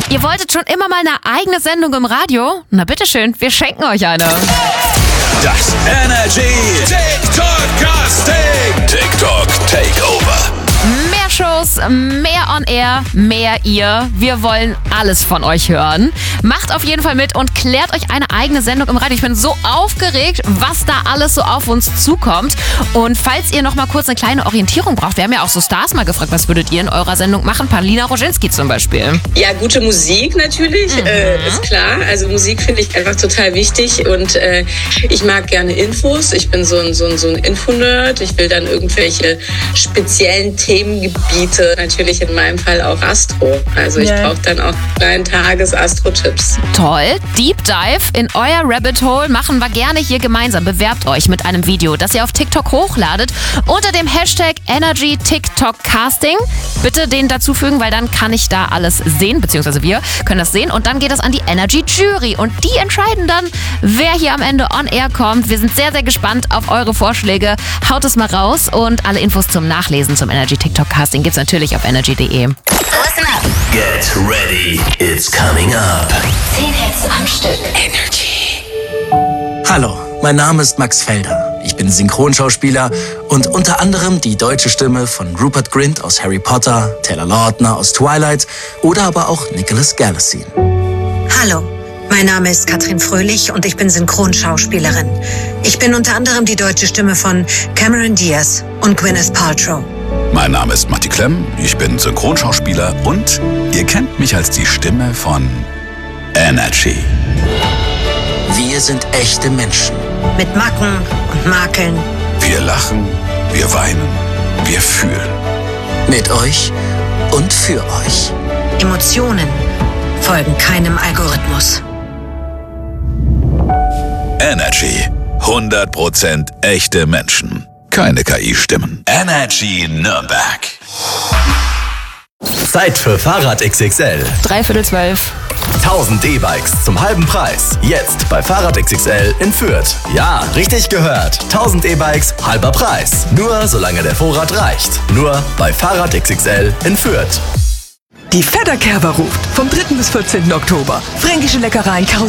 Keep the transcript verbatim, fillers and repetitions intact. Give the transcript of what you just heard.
Ihr wolltet schon immer mal eine eigene Sendung im Radio? Na bitteschön, wir schenken euch eine. Das Energy TikTok Casting. TikTok Takeover. Mehr Shows, mehr on air, mehr ihr. Wir wollen alles von euch hören. Macht auf jeden Fall mit und klärt euch eine eigene Sendung im Radio. Ich bin so aufgeregt, was da alles so auf uns zukommt. Und falls ihr noch mal kurz eine kleine Orientierung braucht, wir haben ja auch so Stars mal gefragt, was würdet ihr in eurer Sendung machen? Paulina Roginski zum Beispiel. Ja, gute Musik natürlich, mhm. äh, ist klar. Also Musik finde ich einfach total wichtig und äh, ich mag gerne Infos. Ich bin so ein, so ein, so ein Info-Nerd. Ich will dann irgendwelche speziellen Themengebiete, natürlich in meinem Fall auch Astro. Also ich yeah. brauche dann auch kleinen Tages-Astro-Tipps. Toll. Deep Dive in euer Rabbit Hole machen wir gerne hier gemeinsam. Bewerbt euch mit einem Video, das ihr auf TikTok hochladet, unter dem Hashtag Energy TikTok Casting. Bitte den dazufügen, weil dann kann ich da alles sehen, beziehungsweise wir können das sehen. Und dann geht das an die Energy Jury. Und die entscheiden dann, wer hier am Ende on air kommt. Wir sind sehr, sehr gespannt auf eure Vorschläge. Haut es mal raus und alle Infos zum Nachlesen zum Energy TikTok Casting gibt's natürlich auf energy punkt de. Listen up. Get ready, it's coming up. Zehn Hits am Stück. Energy. Hallo, mein Name ist Max Felder. Ich bin Synchronschauspieler und unter anderem die deutsche Stimme von Rupert Grint aus Harry Potter, Taylor Lautner aus Twilight oder aber auch Nicholas Galitzine. Hallo, mein Name ist Katrin Fröhlich und ich bin Synchronschauspielerin. Ich bin unter anderem die deutsche Stimme von Cameron Diaz und Gwyneth Paltrow. Mein Name ist Matti Klemm, ich bin Synchronschauspieler und ihr kennt mich als die Stimme von Energy. Wir sind echte Menschen. Mit Macken und Makeln. Wir lachen, wir weinen, wir fühlen. Mit euch und für euch. Emotionen folgen keinem Algorithmus. Energy. hundert Prozent echte Menschen. Keine K I-Stimmen. Energy Nürnberg. Zeit für Fahrrad X X L. Dreiviertel zwölf. tausend E-Bikes zum halben Preis. Jetzt bei Fahrrad X X L in Fürth. Ja, richtig gehört. tausend E-Bikes, halber Preis. Nur solange der Vorrat reicht. Nur bei Fahrrad X X L in Fürth. Die Fedderkerber ruft vom dritten bis vierzehnten Oktober. Fränkische Leckereien,